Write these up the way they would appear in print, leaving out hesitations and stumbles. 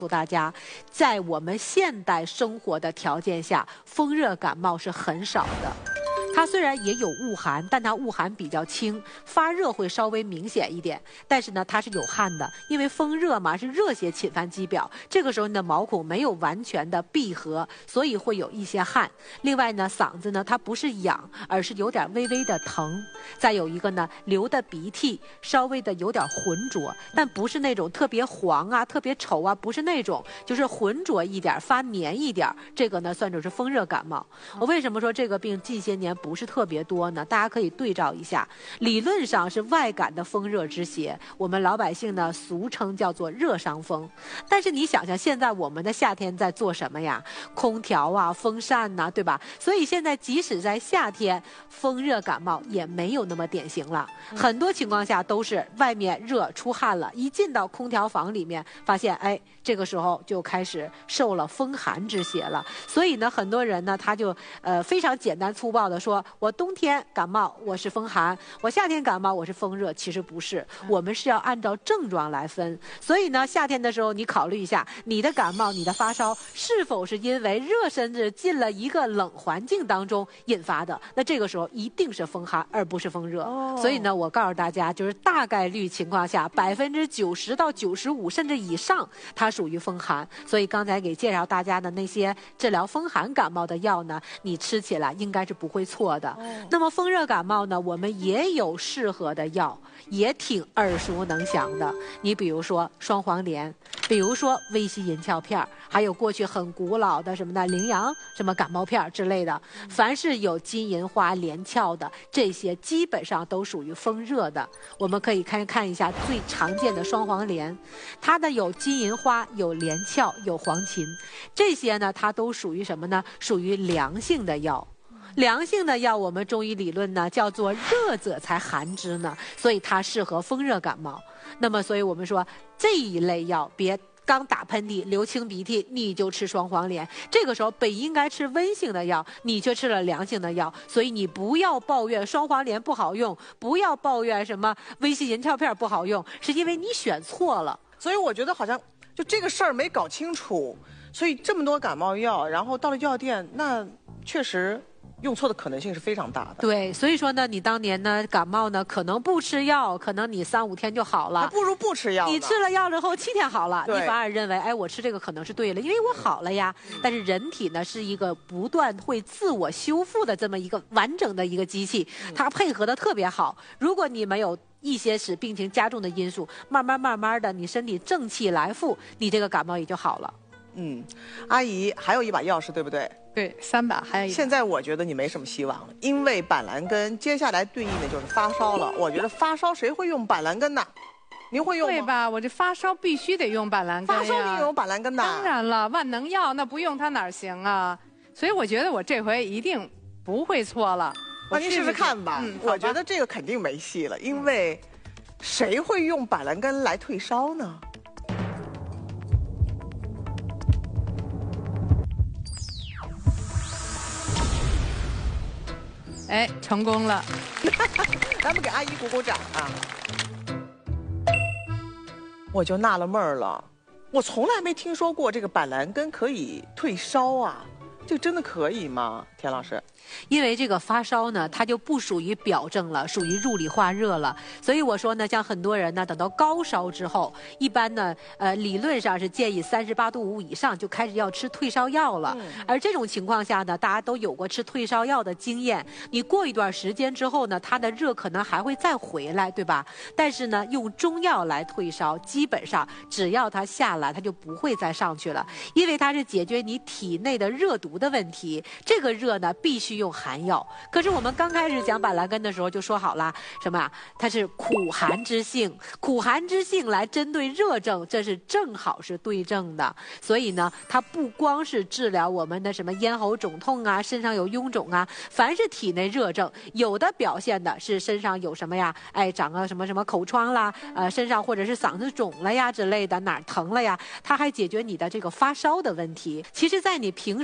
诉大家，在我们现代生活的条件下，风热感冒是很少的。它虽然也有恶寒，但它恶寒比较轻，发热会稍微明显一点。但是呢，它是有汗的，因为风热嘛，是热邪侵犯肌表，这个时候你的毛孔没有完全的闭合，所以会有一些汗。另外呢，嗓子呢它不是痒，而是有点微微的疼。再有一个呢，流的鼻涕稍微的有点浑浊，但不是那种特别黄啊、特别稠啊，不是那种，就是浑浊一点、发黏一点，这个呢算作是风热感冒。我为什么说这个病近些年不是特别多呢？大家可以对照一下，理论上是外感的风热之邪，我们老百姓呢俗称叫做热伤风。但是你想想，现在我们的夏天在做什么呀？空调啊、风扇呐、对吧？所以现在即使在夏天，风热感冒也没有那么典型了。很多情况下都是外面热出汗了，一进到空调房里面，发现这个时候就开始受了风寒之邪了。所以呢，很多人呢他就非常简单粗暴的说，我冬天感冒我是风寒，我夏天感冒我是风热，其实不是，我们是要按照症状来分。所以呢，夏天的时候你考虑一下，你的感冒、你的发烧是否是因为热身子进了一个冷环境当中引发的？那这个时候一定是风寒，而不是风热。所以呢，我告诉大家，就是大概率情况下，90%到95%甚至以上，它属于风寒。所以刚才给介绍大家的那些治疗风寒感冒的药呢，你吃起来应该是不会错的。那么风热感冒呢，我们也有适合的药，也挺耳熟能详的。你比如说双黄连，比如说威西银翘片，还有过去很古老的什么的羚羊什么感冒片之类的。凡是有金银花连翘的，这些基本上都属于风热的。我们可以看一下最常见的双黄连，它呢有金银花、有连翘、有黄芩，这些呢它都属于什么呢？属于凉性的药。凉性的药，我们中医理论呢叫做热者才寒之呢，所以它适合风热感冒。那么，所以我们说这一类药，别刚打喷嚏、流清鼻涕，你就吃双黄连。这个时候本应该吃温性的药，你却吃了凉性的药，所以你不要抱怨双黄连不好用，不要抱怨什么威西银翘片不好用，是因为你选错了。 所以我觉得好像就这个事儿没搞清楚，所以这么多感冒药，然后到了药店，那确实用错的可能性是非常大的。 对，所以说呢，你当年呢感冒呢，可能不吃药，可能你3、5天就好了， 还不如不吃药呢。 你吃了药之后7天好了，你对反而认为，我吃这个可能是对了，因为我好了呀。但是人体呢是一个不断会自我修复的这么一个完整的一个机器，它配合的特别好。如果你没有一些使病情加重的因素，慢慢的，你身体正气来复，你这个感冒也就好了。 阿姨还有一把钥匙，对不对？ 对，3把还有一把。 现在我觉得你没什么希望了，因为板蓝根接下来对应的就是发烧了。我觉得发烧谁会用板蓝根呢？您会用吗？ 对吧？我这发烧必须得用板蓝根呀。 发烧你用板蓝根的？ 当然了，万能药那不用它哪儿行啊？所以我觉得我这回一定不会错了。 那您试试看吧。我觉得这个肯定没戏了，因为谁会用板蓝根来退烧呢？ 成功了！ 咱们给阿姨鼓鼓掌啊！我就纳了闷儿了，我从来没听说过这个板蓝根可以退烧啊，这真的可以吗？田老师？ 因为这个发烧呢，它就不属于表症了，属于入里化热了。所以我说呢，像很多人呢，等到高烧之后，一般呢，理论上是建议38度5以上就开始要吃退烧药了。而这种情况下呢，大家都有过吃退烧药的经验。你过一段时间之后呢，它的热可能还会再回来，对吧？但是呢，用中药来退烧，基本上只要它下来，它就不会再上去了，因为它是解决你体内的热毒的问题。这个热呢，必须用寒药。可是我们刚开始讲板蓝根的时候就说好了，什么啊？它是苦寒之性，苦寒之性来针对热症，这是正好是对症的。所以呢，它不光是治疗我们的什么咽喉肿痛啊、身上有臃肿啊，凡是体内热症，有的表现的是身上有什么呀？长个什么什么口疮啦，身上或者是嗓子肿了呀之类的，哪儿疼了呀？它还解决你的这个发烧的问题。其实，在你平时常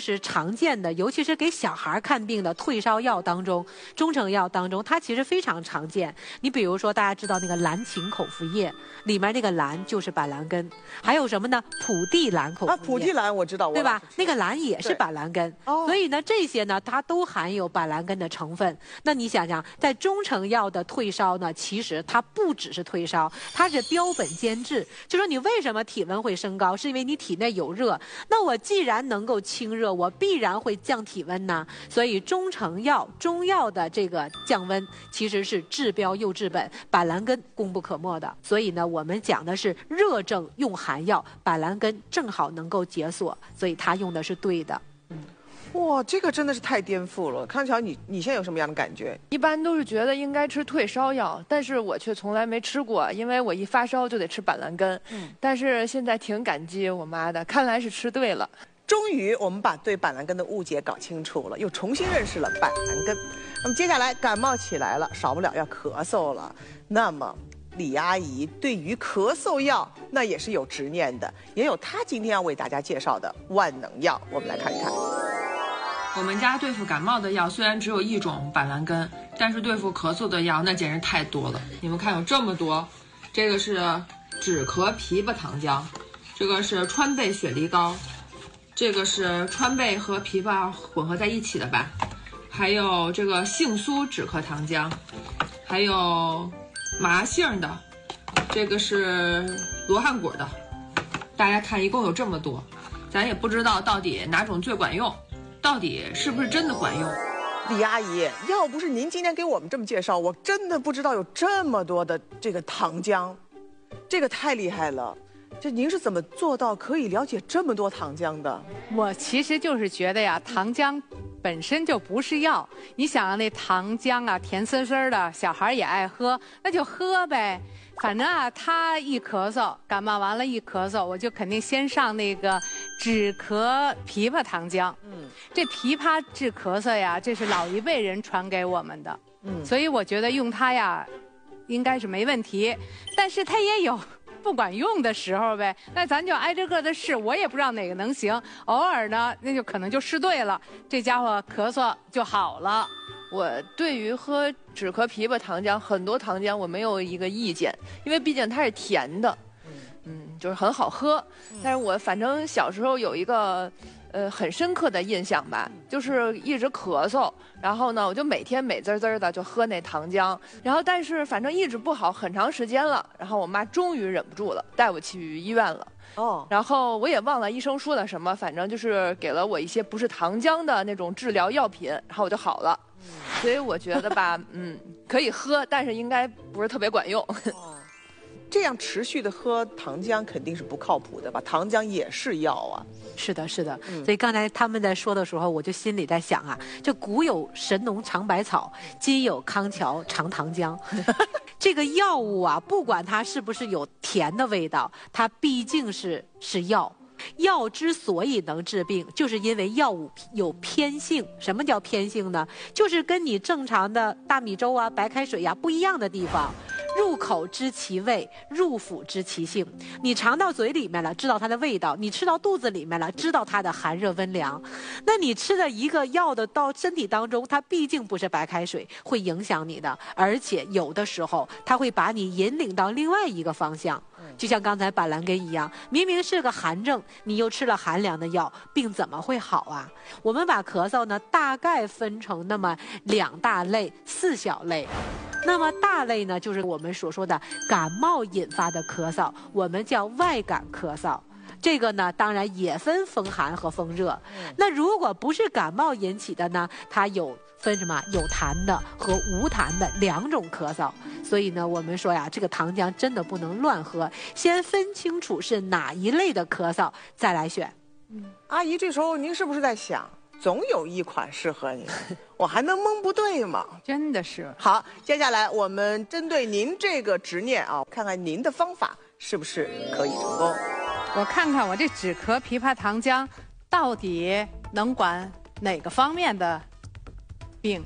常见的，尤其是给小孩看病的退烧药当中，中成药当中，它其实非常常见。你比如说，大家知道那个蓝芩口服液，里面那个蓝就是板蓝根，还有什么呢？普地蓝口服液。 普地蓝我知道， 对吧？那个蓝也是板蓝根，所以呢，这些呢，它都含有板蓝根的成分。那你想想，在中成药的退烧呢，其实它不只是退烧，它是标本兼治。就说你为什么体温会升高，是因为你体内有热。那我既然能够清热，我必然会降体温呢。所以中成药、中药的这个降温，其实是治标又治本，板蓝根功不可没的。所以呢，我们讲的是热症用寒药，板蓝根正好能够解锁，所以它用的是对的。 哇，这个真的是太颠覆了！康桥，你现在有什么样的感觉？ 一般都是觉得应该吃退烧药，但是我却从来没吃过，因为我一发烧就得吃板蓝根。但是现在挺感激我妈的，看来是吃对了。 终于，我们把对板蓝根的误解搞清楚了，又重新认识了板蓝根。那么接下来感冒起来了，少不了要咳嗽了。那么李阿姨对于咳嗽药那也是有执念的，也有她今天要为大家介绍的万能药，我们来看一看。 我们家对付感冒的药虽然只有一种板蓝根，但是对付咳嗽的药那简直太多了。你们看有这么多，这个是止咳枇杷糖浆，这个是川贝雪梨膏，这个是川贝和枇杷混合在一起的吧，还有这个杏苏止咳糖浆，还有麻杏的，这个是罗汉果的。大家看一共有这么多，咱也不知道到底哪种最管用，到底是不是真的管用。 李阿姨，要不是您今天给我们这么介绍，我真的不知道有这么多的这个糖浆，这个太厉害了。这您是怎么做到可以了解这么多糖浆的？ 我其实就是觉得呀，糖浆本身就不是药。你想啊，那糖浆啊，甜丝丝的，小孩也爱喝，那就喝呗。反正啊，他一咳嗽，感冒完了一咳嗽，我就肯定先上那个止咳枇杷糖浆。这枇杷治咳嗽呀，这是老一辈人传给我们的。所以我觉得用它呀，应该是没问题。但是它也有不管用的时候呗，那咱就挨着个的试，我也不知道哪个能行。偶尔呢，那就可能就试对了，这家伙咳嗽就好了。 我对于喝止咳枇杷糖浆，很多糖浆我没有一个意见，因为毕竟它是甜的，就是很好喝。但是我反正小时候有一个很深刻的印象吧，就是一直咳嗽，然后呢，我就每天美滋滋的就喝那糖浆，然后但是反正一直不好很长时间了，然后我妈终于忍不住了，带我去医院了。然后我也忘了医生说的什么，反正就是给了我一些不是糖浆的那种治疗药品，然后我就好了。所以我觉得吧，可以喝，但是应该不是特别管用。 这样持续的喝糖浆肯定是不靠谱的吧？糖浆也是药啊。 是的，是的。所以刚才他们在说的时候，我就心里在想啊，这古有神农尝百草，今有康桥尝糖浆。这个药物啊，不管它是不是有甜的味道，它毕竟是药。药之所以能治病，就是因为药物有偏性。什么叫偏性呢？就是跟你正常的大米粥啊、白开水呀不一样的地方。入口知其味，入腹知其性。你尝到嘴里面了，知道它的味道；你吃到肚子里面了，知道它的寒热温凉。那你吃的一个药的到身体当中，它毕竟不是白开水，会影响你的，而且有的时候它会把你引领到另外一个方向。就像刚才板蓝根一样，明明是个寒症，你又吃了寒凉的药，病怎么会好啊？我们把咳嗽呢大概分成那么2大类、4小类。那么大类呢，就是我们所说的感冒引发的咳嗽，我们叫外感咳嗽。这个呢，当然也分风寒和风热。那如果不是感冒引起的呢，它有分什么？有痰的和无痰的2种咳嗽。所以呢，我们说呀，这个糖浆真的不能乱喝，先分清楚是哪一类的咳嗽，再来选。 阿姨，这时候您是不是在想，总有一款适合您，我还能蒙不对吗？ 真的是。 好，接下来我们针对您这个执念啊，看看您的方法是不是可以成功。 我看看我这止咳枇杷糖浆到底能管哪个方面的病？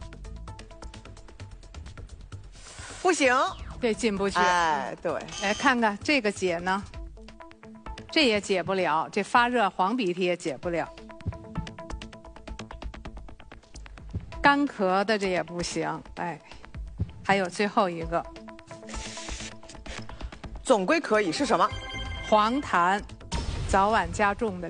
不行， 这进不去。 哎，对。 来看看这个解呢，这也解不了，这发热黄鼻涕也解不了。 干咳的这也不行，哎，还有最后一个总归可以是什么？ 黄痰，早晚加重的